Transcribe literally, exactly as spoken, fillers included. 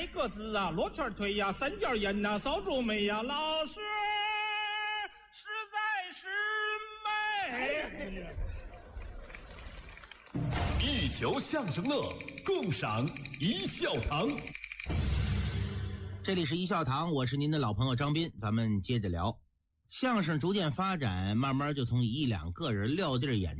挨个子啊，罗圈腿呀，三角眼呐，扫帚眉呀，老师实在是美。 一球相声乐，共赏一笑堂。 这里是一笑堂，我是您的老朋友张斌，咱们接着聊。相声逐渐发展，慢慢就从一两个人撂地儿演